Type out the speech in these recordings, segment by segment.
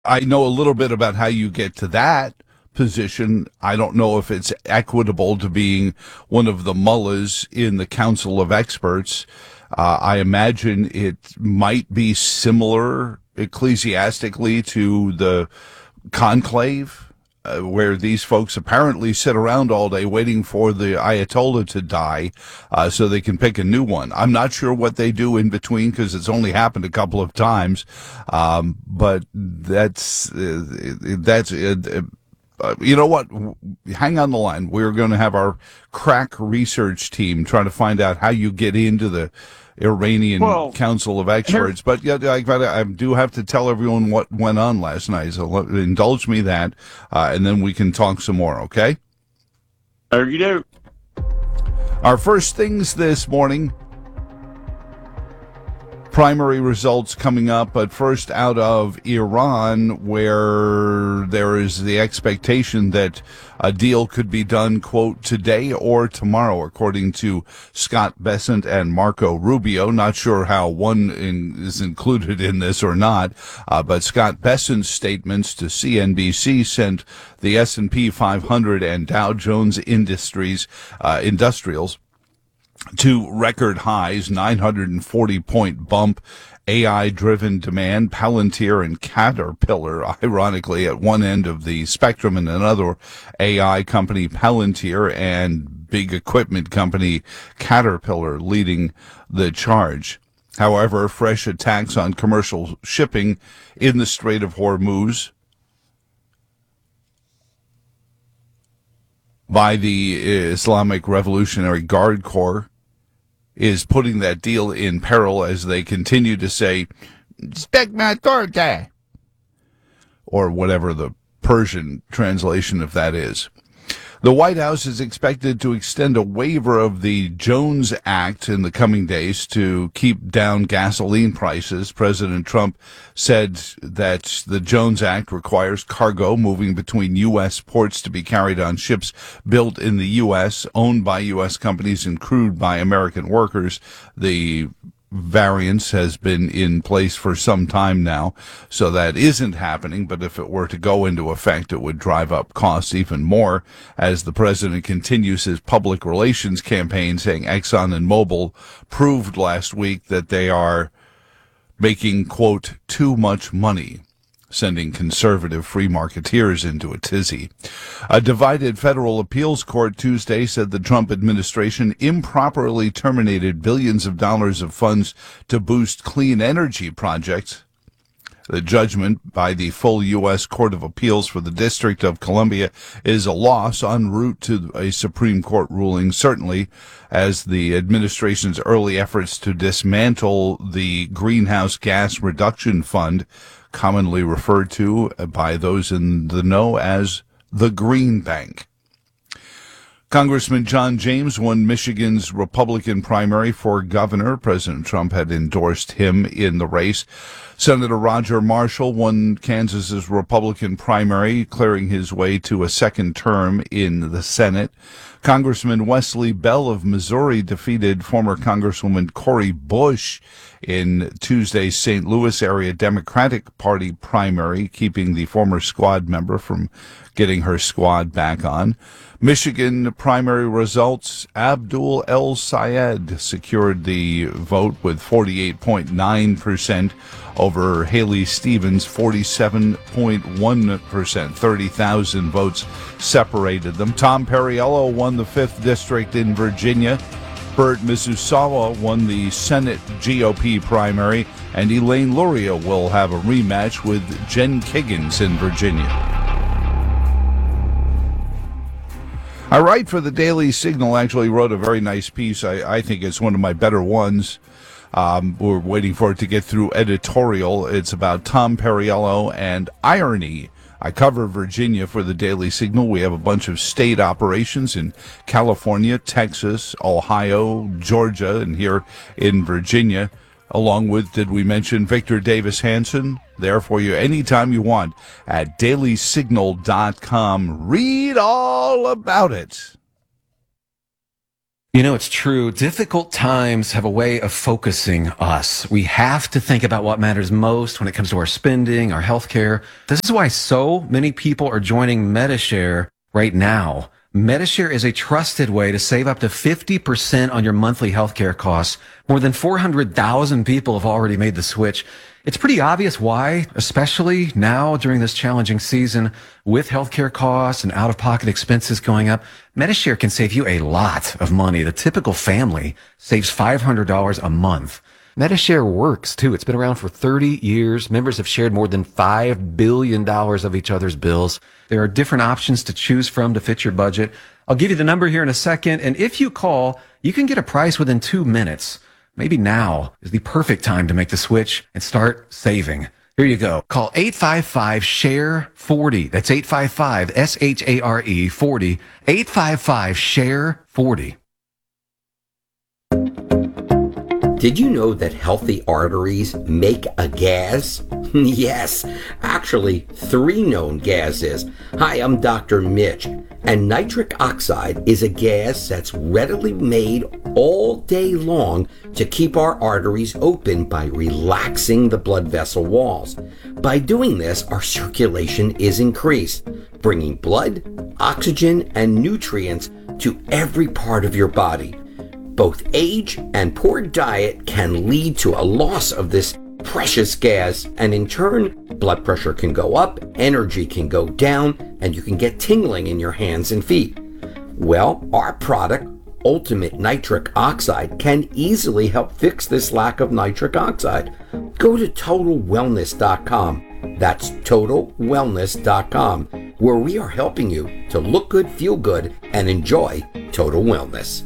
I know a little bit about how you get to that position. I don't know if it's equitable to being one of the mullahs in the Council of Experts. I imagine it might be similar ecclesiastically to the conclave, where these folks apparently sit around all day waiting for the Ayatollah to die so they can pick a new one. I'm not sure what they do in between because it's only happened a couple of times, but that's you know what? Hang on the line. We're going to have our crack research team trying to find out how you get into the Iranian Well, Council of here, Experts. But yeah, I do have to tell everyone what went on last night. So indulge me that, and then we can talk some more. Okay. there you go. Our first things this morning. Primary results coming up, but first out of Iran, where there is the expectation that a deal could be done, quote, today or tomorrow, according to Scott Bessent and Marco Rubio. Not sure how one is included in this or not, but Scott Bessent's statements to CNBC sent the S&P 500 and Dow Jones Industrials to record highs, 940-point bump, AI-driven demand, Palantir and Caterpillar, ironically, at one end of the spectrum, and another AI company, Palantir, and big equipment company, Caterpillar, leading the charge. However, fresh attacks on commercial shipping in the Strait of Hormuz by the Islamic Revolutionary Guard Corps is putting that deal in peril as they continue to say, "Respect my authority," or whatever the Persian translation of that is. The White House is expected to extend a waiver of the Jones Act in the coming days to keep down gasoline prices. President Trump said that the Jones Act requires cargo moving between U.S. ports to be carried on ships built in the U.S., owned by U.S. companies, and crewed by American workers. The variance has been in place for some time now, so that isn't happening. But if it were to go into effect, it would drive up costs even more as the president continues his public relations campaign, saying Exxon and Mobil proved last week that they are making, quote, too much money, sending conservative free marketeers into a tizzy. A divided federal appeals court Tuesday said the Trump administration improperly terminated billions of dollars of funds to boost clean energy projects. The judgment by the full U.S. Court of Appeals for the District of Columbia is a loss en route to a Supreme Court ruling, certainly as the administration's early efforts to dismantle the Greenhouse Gas Reduction Fund, commonly referred to by those in the know as the Green Bank. Congressman John James won Michigan's Republican primary for governor. President Trump had endorsed him in the race. Senator Roger Marshall won Kansas's Republican primary, clearing his way to a second term in the Senate. Congressman Wesley Bell of Missouri defeated former Congresswoman Cori Bush in Tuesday's St. Louis area Democratic Party primary, keeping the former squad member from getting her squad back on. Michigan primary results, Abdul El Sayed secured the vote with 48.9% over Haley Stevens' 47.1%. 30,000 votes separated them. Tom Perriello won the 5th District in Virginia. Bert Mizusawa won the Senate GOP primary, and Elaine Luria will have a rematch with Jen Kiggins in Virginia. I write for the Daily Signal, actually wrote a very nice piece. I think it's one of my better ones. We're waiting for it to get through editorial. It's about Tom Perriello and irony. I cover Virginia for the Daily Signal. We have a bunch of state operations in California, Texas, Ohio, Georgia, and here in Virginia, along with, did we mention Victor Davis Hanson? There for you anytime you want at dailysignal.com. Read all about it. You know, it's true. Difficult times have a way of focusing us. We have to think about what matters most when it comes to our spending, our healthcare. This is why so many people are joining Medishare right now. Medishare is a trusted way to save up to 50% on your monthly healthcare costs. More than 400,000 people have already made the switch. It's pretty obvious why, especially now during this challenging season with healthcare costs and out-of-pocket expenses going up. Medishare can save you a lot of money. The typical family saves $500 a month. Medishare works too. It's been around for 30 years. Members have shared more than $5 billion of each other's bills. There are different options to choose from to fit your budget. I'll give you the number here in a second. And if you call, you can get a price within 2 minutes. Maybe now is the perfect time to make the switch and start saving. Here you go. Call 855-SHARE-40. That's 855-SHARE 40. 855-SHARE-40. Did you know that healthy arteries make a gas? Yes, actually 3 known gases. Hi, I'm Dr. Mitch, and nitric oxide is a gas that's readily made all day long to keep our arteries open by relaxing the blood vessel walls. By doing this, our circulation is increased, bringing blood, oxygen, and nutrients to every part of your body. Both age and poor diet can lead to a loss of this precious gas, and in turn, blood pressure can go up, energy can go down, and you can get tingling in your hands and feet. Well, our product, Ultimate Nitric Oxide, can easily help fix this lack of nitric oxide. Go to TotalWellness.com. That's TotalWellness.com, where we are helping you to look good, feel good, and enjoy total wellness.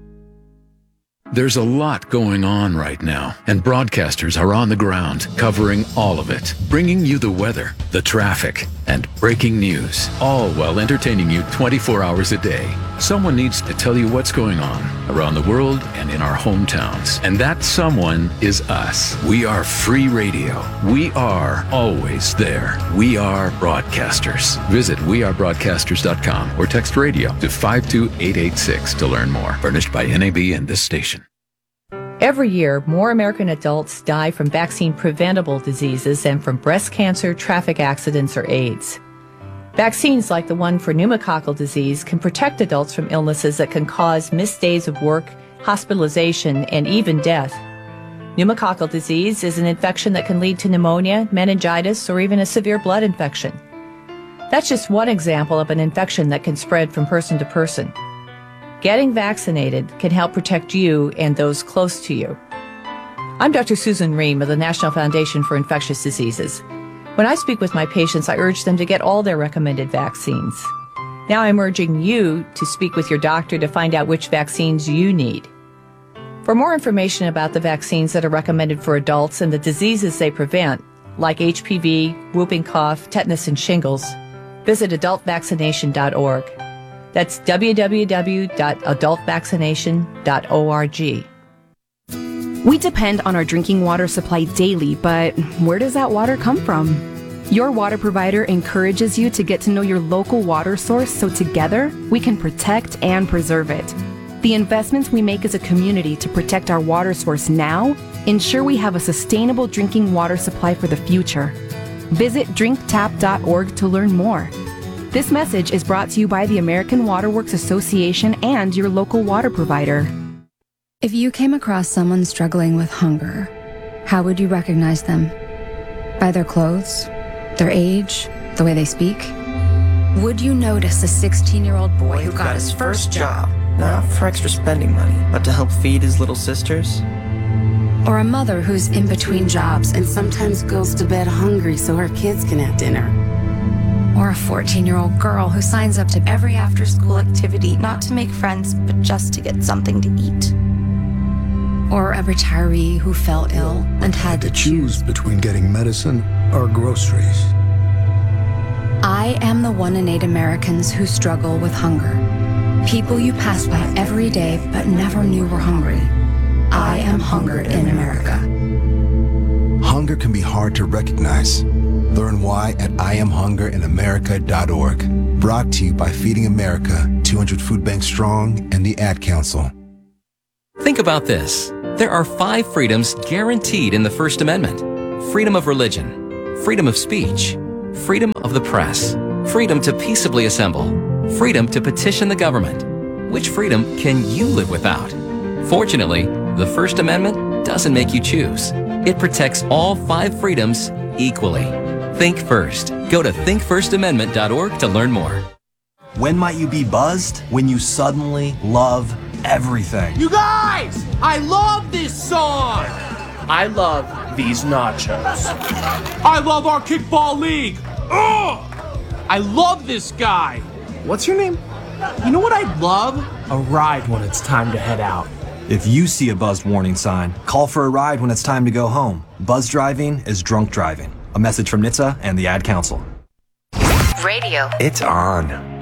There's a lot going on right now, and broadcasters are on the ground covering all of it, bringing you the weather, the traffic, and breaking news, all while entertaining you 24 hours a day. Someone needs to tell you what's going on around the world and in our hometowns, and that someone is us. We are free radio. We are always there. We are broadcasters. Visit wearebroadcasters.com or text radio to 52886 to learn more. Furnished by NAB and this station. Every year, more American adults die from vaccine-preventable diseases than from breast cancer, traffic accidents, or AIDS. Vaccines like the one for pneumococcal disease can protect adults from illnesses that can cause missed days of work, hospitalization, and even death. Pneumococcal disease is an infection that can lead to pneumonia, meningitis, or even a severe blood infection. That's just one example of an infection that can spread from person to person. Getting vaccinated can help protect you and those close to you. I'm Dr. Susan Ream of the National Foundation for Infectious Diseases. When I speak with my patients, I urge them to get all their recommended vaccines. Now I'm urging you to speak with your doctor to find out which vaccines you need. For more information about the vaccines that are recommended for adults and the diseases they prevent, like HPV, whooping cough, tetanus, and shingles, visit adultvaccination.org. That's www.adultvaccination.org. We depend on our drinking water supply daily, but where does that water come from? Your water provider encourages you to get to know your local water source so together we can protect and preserve it. The investments we make as a community to protect our water source now ensure we have a sustainable drinking water supply for the future. Visit drinktap.org to learn more. This message is brought to you by the American Water Works Association and your local water provider. If you came across someone struggling with hunger, how would you recognize them? By their clothes, their age, the way they speak? Would you notice a 16-year-old boy who got his first job, not for extra spending money, but to help feed his little sisters? Or a mother who's in between jobs and sometimes goes to bed hungry so her kids can have dinner? Or a 14-year-old girl who signs up to every after-school activity, not to make friends, but just to get something to eat? Or a retiree who fell ill and had to choose between getting medicine or groceries. I am the 1 in 8 Americans who struggle with hunger. People you pass by every day but never knew were hungry. I am hunger in America. Hunger can be hard to recognize. Learn why at IamHungerInAmerica.org. Brought to you by Feeding America, 200 Food Banks Strong, and the Ad Council. Think about this. There are 5 freedoms guaranteed in the First Amendment. Freedom of religion, freedom of speech, freedom of the press, freedom to peaceably assemble, freedom to petition the government. Which freedom can you live without? Fortunately, the First Amendment doesn't make you choose. It protects all 5 freedoms equally. Think first. Go to thinkfirstamendment.org to learn more. When might you be buzzed? When you suddenly love everything. You guys! I love this song! I love these nachos. I love our kickball league! Ugh! I love this guy! What's your name? You know what I'd love? A ride when it's time to head out. If you see a buzzed warning sign, call for a ride when it's time to go home. Buzz driving is drunk driving. A message from NHTSA and the Ad Council. Radio. It's on.